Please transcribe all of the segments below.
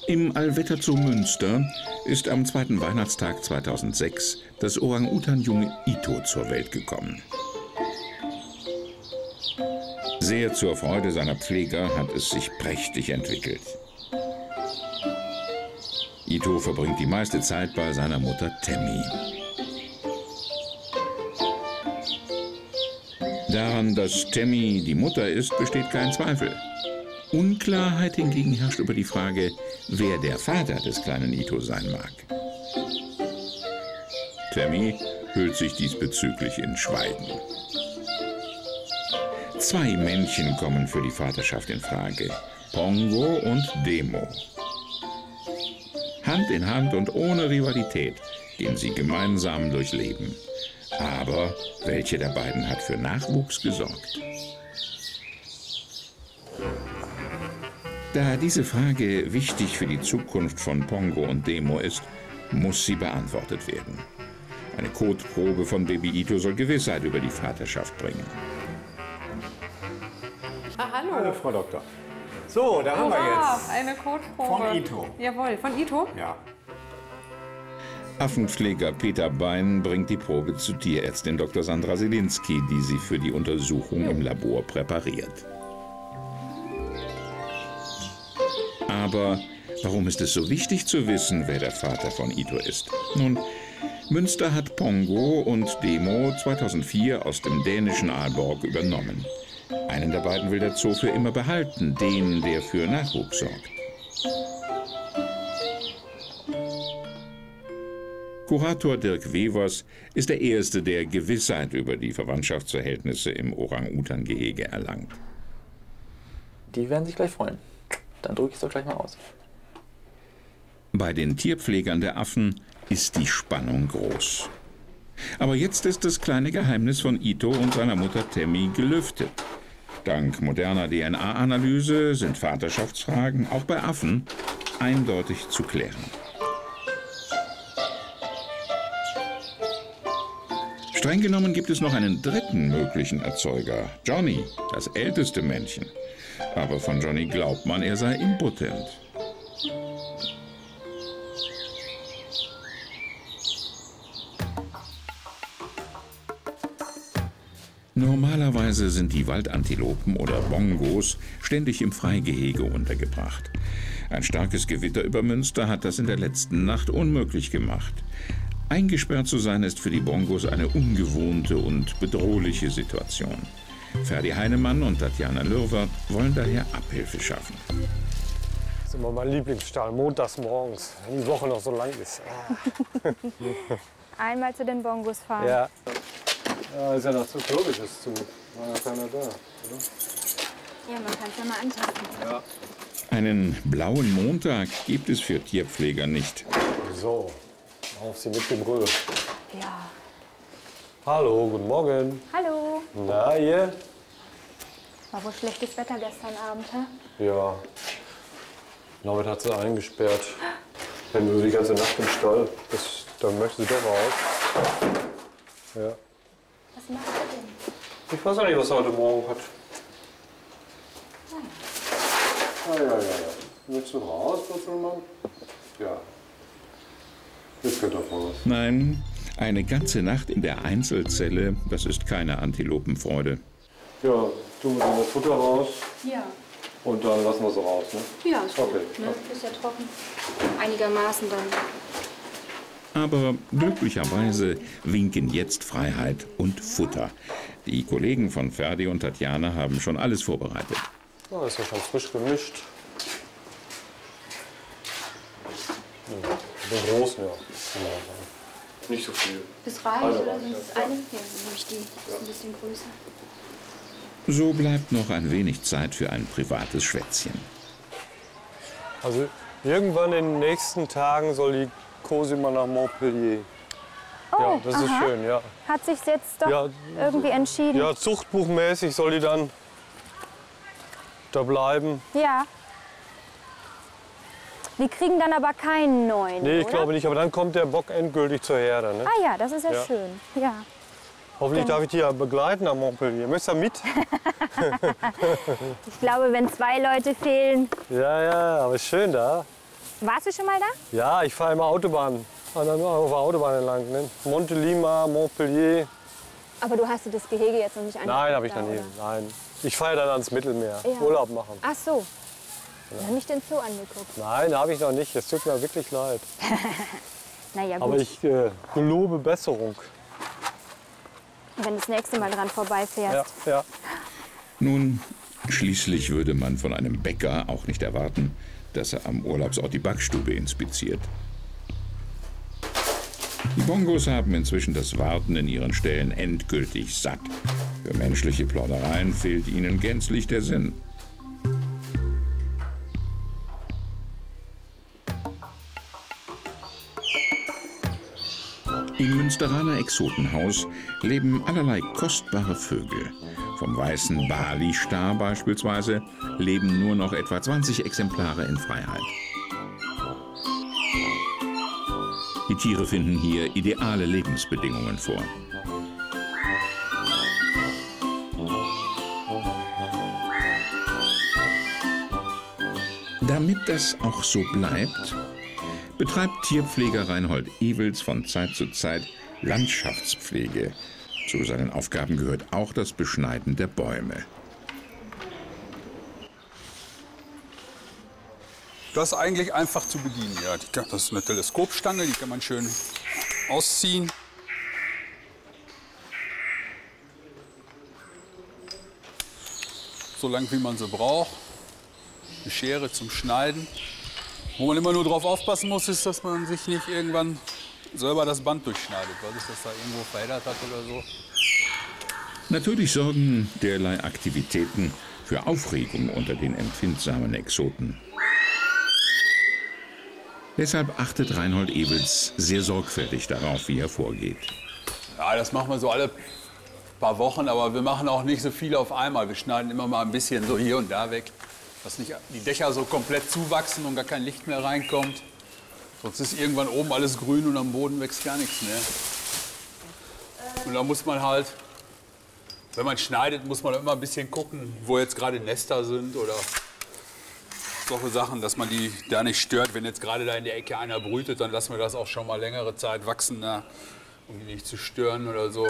Im Allwetter Zoo Münster ist am zweiten Weihnachtstag 2006 das Orang-Utan-Junge Ito zur Welt gekommen. Sehr zur Freude seiner Pfleger hat es sich prächtig entwickelt. Ito verbringt die meiste Zeit bei seiner Mutter Tammy. Daran, dass Tammy die Mutter ist, besteht kein Zweifel. Unklarheit hingegen herrscht über die Frage, wer der Vater des kleinen Ito sein mag. Tammy hüllt sich diesbezüglich in Schweigen. 2 Männchen kommen für die Vaterschaft in Frage: Pongo und Demo. Hand in Hand und ohne Rivalität gehen sie gemeinsam durchs Leben. Aber welche der beiden hat für Nachwuchs gesorgt? Da diese Frage wichtig für die Zukunft von Pongo und Demo ist, muss sie beantwortet werden. Eine Kotprobe von Baby Ito soll Gewissheit über die Vaterschaft bringen. Hallo. Hallo, Frau Doktor. So, da haben wir jetzt. Eine Kotprobe. Von Ito. Jawohl, von Ito? Ja. Affenpfleger Peter Bein bringt die Probe zu Tierärztin Dr. Sandra Selinski, die sie für die Untersuchung im Labor präpariert. Aber warum ist es so wichtig zu wissen, wer der Vater von Ito ist? Nun, Münster hat Pongo und Demo 2004 aus dem dänischen Aalborg übernommen. Einen der beiden will der Zoo für immer behalten, den, der für Nachwuchs sorgt. Kurator Dirk Wevers ist der Erste, der Gewissheit über die Verwandtschaftsverhältnisse im Orang-Utan-Gehege erlangt. Die werden sich gleich freuen. Dann drücke ich es doch gleich mal aus. Bei den Tierpflegern der Affen ist die Spannung groß. Aber jetzt ist das kleine Geheimnis von Ito und seiner Mutter Tammy gelüftet. Dank moderner DNA-Analyse sind Vaterschaftsfragen auch bei Affen eindeutig zu klären. Streng genommen gibt es noch einen dritten möglichen Erzeuger, Johnny, das älteste Männchen. Aber von Johnny glaubt man, er sei impotent. Normalerweise sind die Waldantilopen oder Bongos ständig im Freigehege untergebracht. Ein starkes Gewitter über Münster hat das in der letzten Nacht unmöglich gemacht. Eingesperrt zu sein ist für die Bongos eine ungewohnte und bedrohliche Situation. Ferdi Heinemann und Tatjana Lürwert wollen daher Abhilfe schaffen. Das ist immer mein Lieblingsstall, montags morgens, wenn die Woche noch so lang ist. Einmal zu den Bongos fahren. Ja. Ja, ist ja noch zu logisch, ist zu. War ja keiner da, oder? Ja, man kann es ja mal antasten. Ja. Einen blauen Montag gibt es für Tierpfleger nicht. So, auf Sie mit dem Brüll. Ja. Hallo, guten Morgen. Hallo. Na, ihr? War wohl schlechtes Wetter gestern Abend, hä? Ja. Norbert hat sie eingesperrt. Wenn du die ganze Nacht im Stall bist, dann möchte sie doch raus. Ja. Was macht er denn? Ich weiß auch nicht, was er heute Morgen hat. Ja. Willst du raus, Wurzelmann? Ja. Jetzt könnt ihr raus. Nein, eine ganze Nacht in der Einzelzelle, das ist keine Antilopenfreude. Ja, tun wir das Futter raus Ja. und dann lassen wir sie raus, ne? Ja, ist gut. Okay. Ne? Ist ja trocken. Einigermaßen dann. Aber glücklicherweise winken jetzt Freiheit und Futter. Die Kollegen von Ferdi und Tatjana haben schon alles vorbereitet. Ja, ist ja schon frisch gemischt. Ja, den großen, ja. Nicht so viel. Das reicht Eine oder reicht, sonst ja. eine? Ja, dann nehme ich die. Das ist ein bisschen größer. So bleibt noch ein wenig Zeit für ein privates Schwätzchen. Also irgendwann in den nächsten Tagen soll die Cosima nach Montpellier. Oh, Ja, das ist aha. schön, ja. Hat sich jetzt doch Ja, irgendwie entschieden. ja, zuchtbuchmäßig soll die dann da bleiben. Ja. Wir kriegen dann aber keinen neuen, Nee, ich oder? glaube nicht, aber dann kommt der Bock endgültig zur Herde. Ne? Ah ja, das ist ja, Ja. schön. Ja. Hoffentlich darf ich die ja begleiten nach Montpellier. Möchtest du mit? Ich glaube, wenn 2 Leute fehlen, Ja, aber ist schön da. Warst du schon mal da? Ja, ich fahre immer Autobahn. Auf der Autobahn entlang. Ne? Montelima, Montpellier. Aber du hast dir das Gehege jetzt noch nicht angeguckt? Nein, habe ich da, noch nie. oder? Nein. Ich fahre dann ans Mittelmeer. Ja. Urlaub machen. Ach so. Noch nicht den Zoo angeguckt. Nein, habe ich noch nicht. Es tut mir wirklich leid. Naja, gut. Aber ich gelobe Besserung. Wenn du das nächste Mal dran vorbeifährst. Ja, ja. Nun, schließlich würde man von einem Bäcker auch nicht erwarten, dass er am Urlaubsort die Backstube inspiziert. Die Bongos haben inzwischen das Warten in ihren Ställen endgültig satt. Für menschliche Plaudereien fehlt ihnen gänzlich der Sinn. Im Münsteraner Exotenhaus leben allerlei kostbare Vögel. Vom weißen Bali-Star beispielsweise leben nur noch etwa 20 Exemplare in Freiheit. Die Tiere finden hier ideale Lebensbedingungen vor. Damit das auch so bleibt, betreibt Tierpfleger Reinhold Ewels von Zeit zu Zeit Landschaftspflege. Zu seinen Aufgaben gehört auch das Beschneiden der Bäume. Das ist eigentlich einfach zu bedienen. Ja, das ist eine Teleskopstange, die kann man schön ausziehen. So lang wie man sie braucht. Eine Schere zum Schneiden. Wo man immer nur drauf aufpassen muss, ist, dass man sich nicht irgendwann selber das Band durchschneidet, weil sich das da irgendwo verheddert hat oder so. Natürlich sorgen derlei Aktivitäten für Aufregung unter den empfindsamen Exoten. Deshalb achtet Reinhold Ewels sehr sorgfältig darauf, wie er vorgeht. Ja, das machen wir so alle paar Wochen, aber wir machen auch nicht so viel auf einmal. Wir schneiden immer mal ein bisschen so hier und da weg, dass nicht die Dächer so komplett zuwachsen und gar kein Licht mehr reinkommt. Sonst ist irgendwann oben alles grün und am Boden wächst gar nichts mehr. Und da muss man halt, wenn man schneidet, muss man immer ein bisschen gucken, wo jetzt gerade Nester sind oder solche Sachen, dass man die da nicht stört. Wenn jetzt gerade da in der Ecke einer brütet, dann lassen wir das auch schon mal längere Zeit wachsen, da, um die nicht zu stören oder so.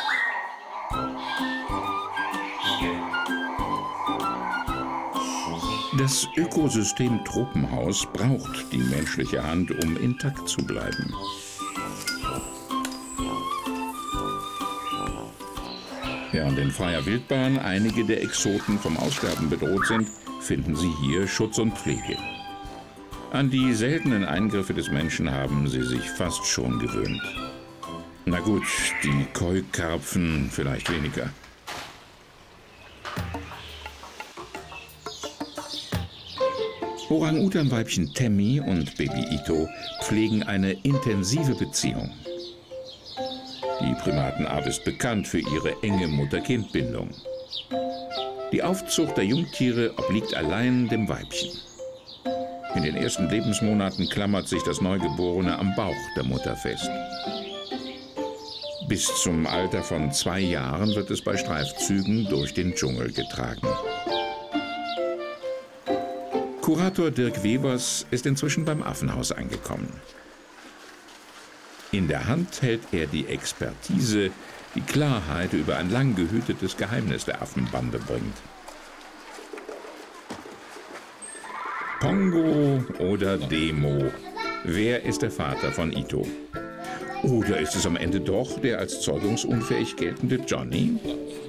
Das Ökosystem Tropenhaus braucht die menschliche Hand, um intakt zu bleiben. Während in freier Wildbahn einige der Exoten vom Aussterben bedroht sind, finden sie hier Schutz und Pflege. An die seltenen Eingriffe des Menschen haben sie sich fast schon gewöhnt. Na gut, die Koi-Karpfen vielleicht weniger. Orang-Utan-Weibchen Temmi und Baby Ito pflegen eine intensive Beziehung. Die Primatenart ist bekannt für ihre enge Mutter-Kind-Bindung. Die Aufzucht der Jungtiere obliegt allein dem Weibchen. In den ersten Lebensmonaten klammert sich das Neugeborene am Bauch der Mutter fest. Bis zum Alter von 2 Jahren wird es bei Streifzügen durch den Dschungel getragen. Kurator Dirk Webers ist inzwischen beim Affenhaus angekommen. In der Hand hält er die Expertise, die Klarheit über ein lang gehütetes Geheimnis der Affenbande bringt. Pongo oder Demo? Wer ist der Vater von Ito? Oder ist es am Ende doch der als zeugungsunfähig geltende Johnny?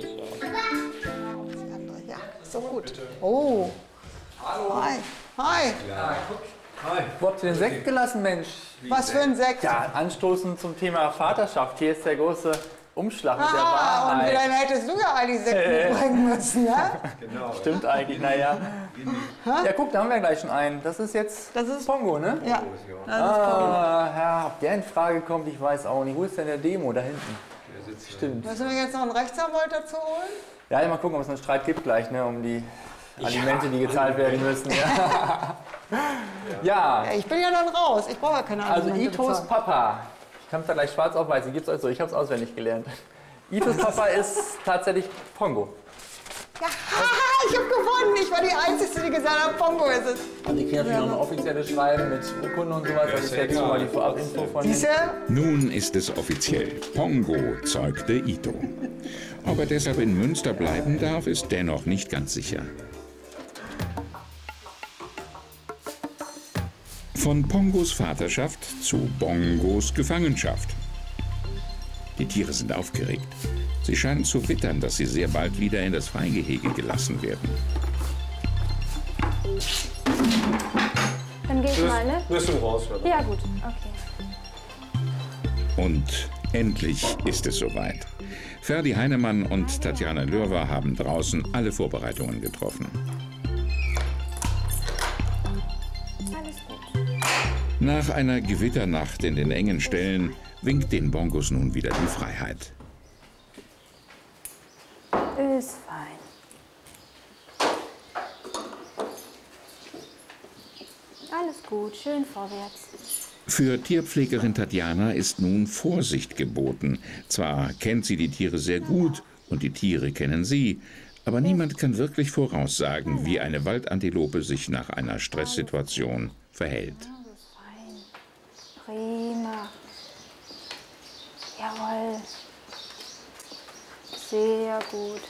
Ja, so gut. Oh. Hallo. Hi. Hi. Wo habt ihr den Sekt gelassen, Mensch? Was für ein Sekt. Ja, anstoßen zum Thema Vaterschaft. Hier ist der große Umschlag mit der Ah, und Wahrheit. dann hättest du ja eigentlich Sekt mitbringen müssen, ne? Stimmt eigentlich, naja. Ja, guck, da haben wir gleich schon einen. Das ist jetzt Das ist- Pongo, ne? Ja. Ja, ob der in Frage kommt, ich weiß auch nicht. Wo ist denn der Demo? Da hinten. Stimmt. Müssen wir jetzt noch einen Rechtsanwalt dazu holen? Ja, mal gucken, ob es einen Streit gibt gleich, ne, um die Alimente, die gezahlt werden müssen. Ja. Ja, Ja, ich bin ja dann raus. Ich brauche ja keine also Alimente Itos bezahlen. Papa. Ich kann es da gleich schwarz auf weiß. Ich gebe es euch so, ich habe es auswendig gelernt. Itos Papa ist tatsächlich Pongo. Ja, haha, ich habe gewonnen. Ich war die Einzige, die gesagt hat, Pongo ist es. Und die kriegen natürlich noch ein offizielles Schreiben mit Urkunden und sowas. Das ist jetzt schon mal die Vorabinfo von Siehst du? Nun ist es offiziell. Pongo zeugte Ito. Ob er deshalb in Münster bleiben darf, ist dennoch nicht ganz sicher. Von Pongos Vaterschaft zu Bongos Gefangenschaft. Die Tiere sind aufgeregt. Sie scheinen zu wittern, dass sie sehr bald wieder in das Freigehege gelassen werden. Dann geh ich mal, ne? Wirst du raus, ja. Ja, gut. Okay. Und endlich ist es soweit. Ferdi Heinemann und Tatjana Lörwer haben draußen alle Vorbereitungen getroffen. Alles gut. Nach einer Gewitternacht in den engen Ställen winkt den Bongos nun wieder die Freiheit. Ist fein. Alles gut, schön vorwärts. Für Tierpflegerin Tatjana ist nun Vorsicht geboten. Zwar kennt sie die Tiere sehr gut und die Tiere kennen sie, aber niemand kann wirklich voraussagen, wie eine Waldantilope sich nach einer Stresssituation verhält. Fein. Prima. Jawohl. Sehr gut.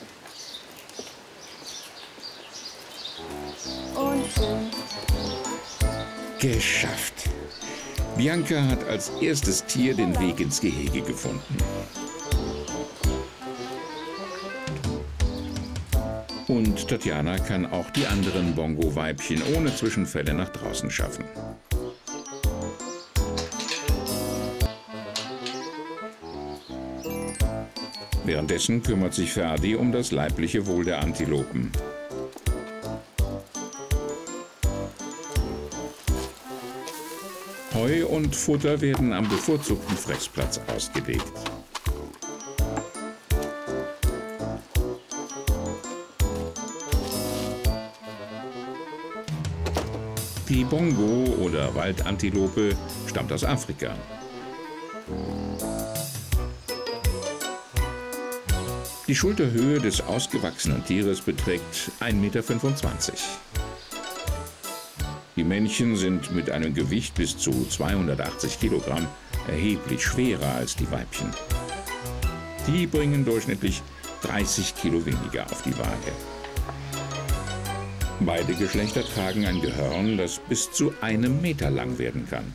Und schön. Geschafft! Bianca hat als erstes Tier den Weg ins Gehege gefunden. Und Tatjana kann auch die anderen Bongo-Weibchen ohne Zwischenfälle nach draußen schaffen. Währenddessen kümmert sich Ferdi um das leibliche Wohl der Antilopen. Heu und Futter werden am bevorzugten Fressplatz ausgelegt. Die Bongo oder Waldantilope stammt aus Afrika. Die Schulterhöhe des ausgewachsenen Tieres beträgt 1,25 Meter. Die Männchen sind mit einem Gewicht bis zu 280 Kilogramm erheblich schwerer als die Weibchen. Die bringen durchschnittlich 30 Kilo weniger auf die Waage. Beide Geschlechter tragen ein Gehörn, das bis zu 1 Meter lang werden kann.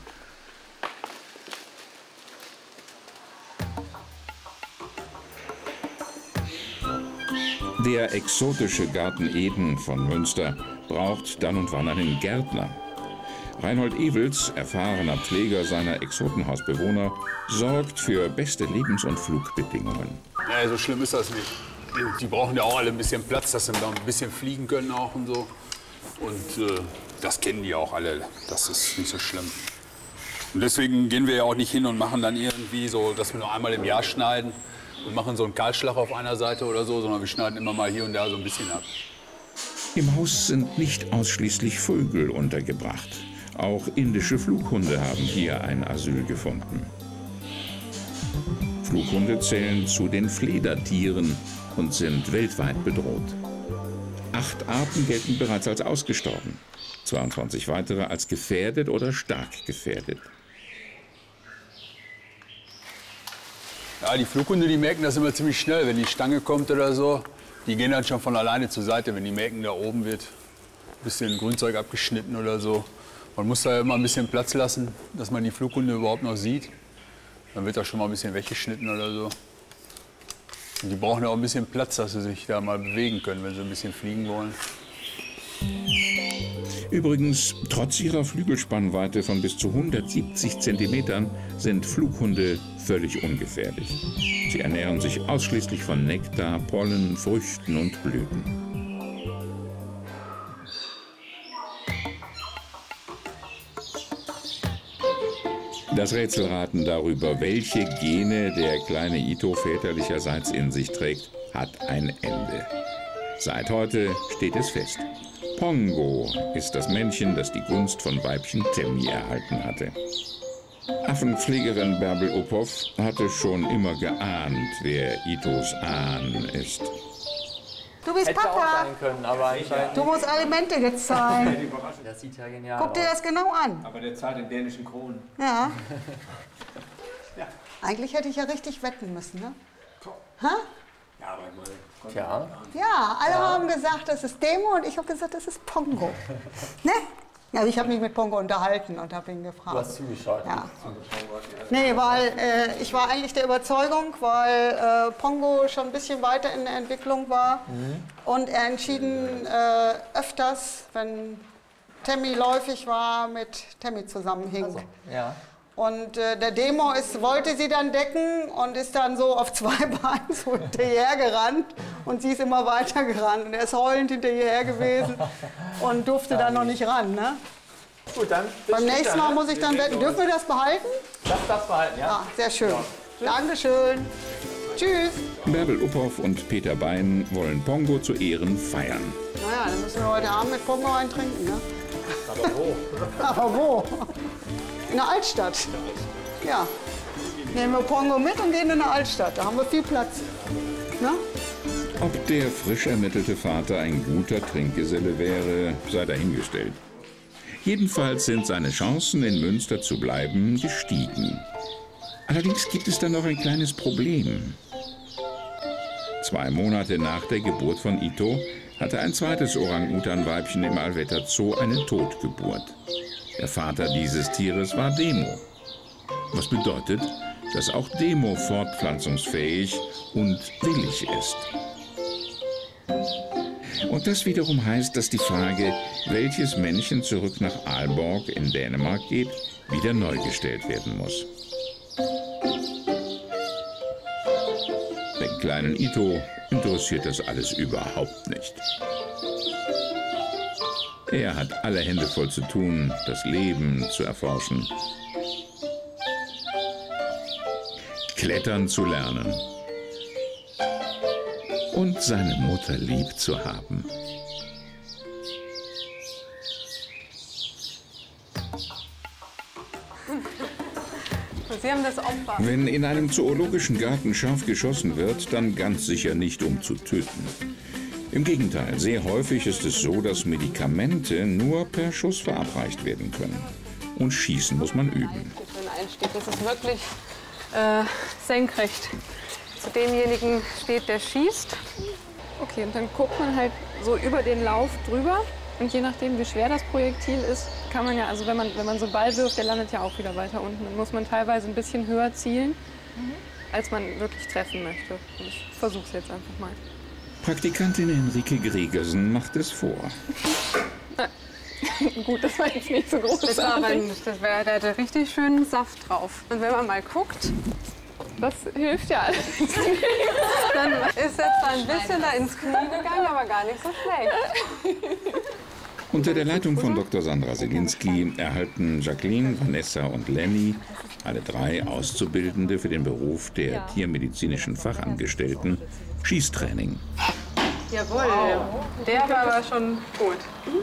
Der exotische Garten Eden von Münster braucht dann und wann einen Gärtner. Reinhold Ewels, erfahrener Pfleger seiner Exotenhausbewohner, sorgt für beste Lebens- und Flugbedingungen. Ja, so schlimm ist das nicht. Die brauchen ja auch alle ein bisschen Platz, dass sie da ein bisschen fliegen können auch und so. Und das kennen die auch alle, das ist nicht so schlimm. Und deswegen gehen wir ja auch nicht hin und machen dann irgendwie so, dass wir nur einmal im Jahr schneiden und machen so einen Kahlschlag auf einer Seite oder so, sondern wir schneiden immer mal hier und da so ein bisschen ab. Im Haus sind nicht ausschließlich Vögel untergebracht. Auch indische Flughunde haben hier ein Asyl gefunden. Flughunde zählen zu den Fledertieren und sind weltweit bedroht. 8 Arten gelten bereits als ausgestorben, 22 weitere als gefährdet oder stark gefährdet. Ja, die Flughunde, die merken das immer ziemlich schnell, wenn die Stange kommt oder so. Die gehen dann schon von alleine zur Seite, wenn die merken, da oben wird ein bisschen Grünzeug abgeschnitten oder so. Man muss da immer ein bisschen Platz lassen, dass man die Flughunde überhaupt noch sieht. Dann wird da schon mal ein bisschen weggeschnitten oder so. Und die brauchen ja auch ein bisschen Platz, dass sie sich da mal bewegen können, wenn sie ein bisschen fliegen wollen. Übrigens, trotz ihrer Flügelspannweite von bis zu 170 Zentimetern sind Flughunde völlig ungefährlich. Sie ernähren sich ausschließlich von Nektar, Pollen, Früchten und Blüten. Das Rätselraten darüber, welche Gene der kleine Ito väterlicherseits in sich trägt, hat ein Ende. Seit heute steht es fest. Pongo ist das Männchen, das die Gunst von Weibchen Temmi erhalten hatte. Affenpflegerin Bärbel Uphoff hatte schon immer geahnt, wer Itos Ahn ist. Du bist Hätte auch Papa. sein können, aber anscheinend Du musst Alimente jetzt zahlen. Das sieht ja genial Guck dir aus. das genau an. Aber der zahlt in dänischen Kronen. Ja. Eigentlich hätte ich ja richtig wetten müssen, ne? Ha? Ja, aber ich meine, Tja, Ja, alle haben gesagt, das ist Demo und ich habe gesagt, das ist Pongo. Ne? Also ich habe mich mit Pongo unterhalten und habe ihn gefragt. du hast zugeschaut. Ja. Nee, weil ich war eigentlich der Überzeugung, weil Pongo schon ein bisschen weiter in der Entwicklung war und er entschieden öfters, wenn Tammy läufig war, mit Tammy zusammenhing. Ja. Und der Demo wollte sie dann decken und ist dann so auf 2 Beinen so hinterher gerannt und sie ist immer weiter gerannt und er ist heulend hinterher gewesen und durfte dann noch nicht ran. Ne? Gut, dann bis Beim nächsten später, Mal ne? muss ich dann wetten. Dürfen wir das behalten? Das behalten, ja? Ah, sehr schön. Dankeschön. Tschüss. Bärbel Uphoff und Peter Bein wollen Pongo zu Ehren feiern. Naja, dann müssen wir heute Abend mit Pongo eintrinken. Ne? Aber wo? Aber wo? In der Altstadt. Ja. Nehmen wir Pongo mit und gehen in der Altstadt. Da haben wir viel Platz. Ne? Ob der frisch ermittelte Vater ein guter Trinkgeselle wäre, sei dahingestellt. Jedenfalls sind seine Chancen, in Münster zu bleiben, gestiegen. Allerdings gibt es da noch ein kleines Problem. 2 Monate nach der Geburt von Ito hatte ein zweites Orang-Utan-Weibchen im Allwetter Zoo eine Totgeburt. Der Vater dieses Tieres war Demo. Was bedeutet, dass auch Demo fortpflanzungsfähig und willig ist. Und das wiederum heißt, dass die Frage, welches Männchen zurück nach Aalborg in Dänemark geht, wieder neu gestellt werden muss. Den kleinen Ito interessiert das alles überhaupt nicht. Er hat alle Hände voll zu tun, das Leben zu erforschen, klettern zu lernen und seine Mutter lieb zu haben. Sie haben das Opfer. Wenn in einem zoologischen Garten scharf geschossen wird, dann ganz sicher nicht, um zu töten. Im Gegenteil, sehr häufig ist es so, dass Medikamente nur per Schuss verabreicht werden können. Und schießen muss man üben. Für den Einstieg. Das ist wirklich senkrecht zu demjenigen steht, der schießt. Okay, und dann guckt man halt so über den Lauf drüber. Und je nachdem, wie schwer das Projektil ist, kann man ja, also wenn man so einen Ball wirft, der landet ja auch wieder weiter unten. Dann muss man teilweise ein bisschen höher zielen, als man wirklich treffen möchte. Und ich versuche es jetzt einfach mal. Praktikantin Henrike Gregersen macht es vor. Gut, das war jetzt nicht so groß. Der hatte richtig schönen Saft drauf. Und wenn man mal guckt, das hilft ja alles. Dann ist er zwar ein bisschen da ins Knie gegangen, aber gar nicht so schlecht. Unter der Leitung von Dr. Sandra Selinski erhalten Jacqueline, Vanessa und Lenny, alle 3 Auszubildende für den Beruf der tiermedizinischen Fachangestellten, Schießtraining. Jawohl, der war aber schon gut.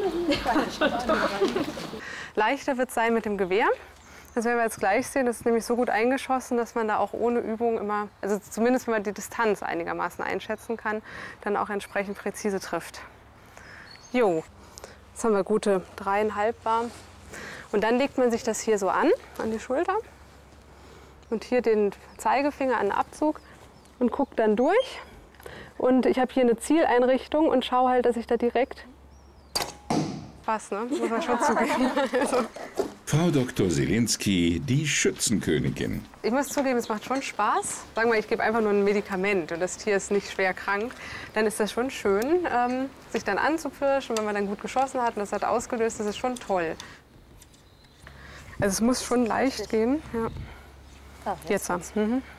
Leichter wird es sein mit dem Gewehr. Das werden wir jetzt gleich sehen. Das ist nämlich so gut eingeschossen, dass man da auch ohne Übung immer, also zumindest wenn man die Distanz einigermaßen einschätzen kann, dann auch entsprechend präzise trifft. Jo, jetzt haben wir gute 3,5 warm. Und dann legt man sich das hier so an die Schulter und hier den Zeigefinger an den Abzug und guckt dann durch. Und ich habe hier eine Zieleinrichtung und schaue halt, dass ich da direkt was, ne? Muss man schon zugeben. Also. Frau Dr. Selinski, die Schützenkönigin. Ich muss zugeben, es macht schon Spaß. Sagen wir, ich gebe einfach nur ein Medikament und das Tier ist nicht schwer krank. Dann ist das schon schön, sich dann anzupirschen. Wenn man dann gut geschossen hat und das hat ausgelöst, das ist schon toll. Also es muss schon leicht gehen. Ja. Jetzt was.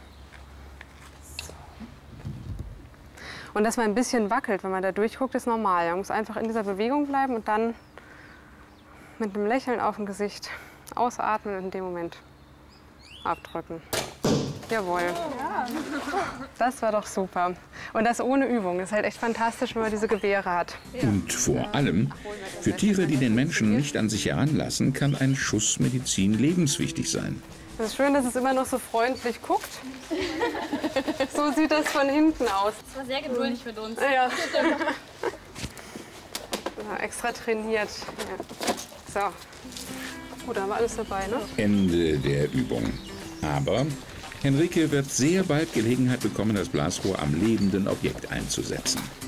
Und dass man ein bisschen wackelt, wenn man da durchguckt, ist normal. Man muss einfach in dieser Bewegung bleiben und dann mit einem Lächeln auf dem Gesicht ausatmen und in dem Moment abdrücken. Jawohl. Das war doch super. Und das ohne Übung. Das ist halt echt fantastisch, wenn man diese Gewehre hat. Und vor allem, für Tiere, die den Menschen nicht an sich heranlassen, kann ein Schuss Medizin lebenswichtig sein. Es ist schön, dass es immer noch so freundlich guckt. So sieht das von hinten aus. Das war sehr geduldig mit uns. Ja. Ja, extra trainiert. Ja. So. Gut, da haben wir alles dabei, ne? Ende der Übung. Aber Henrike wird sehr bald Gelegenheit bekommen, das Blasrohr am lebenden Objekt einzusetzen.